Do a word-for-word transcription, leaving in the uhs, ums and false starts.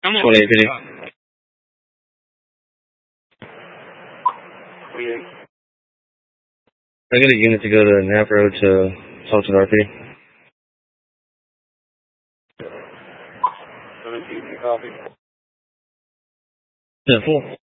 twenty-eight fifty. I get a unit to go to Knapp Road to talk to the R P. Copy. Yeah, full.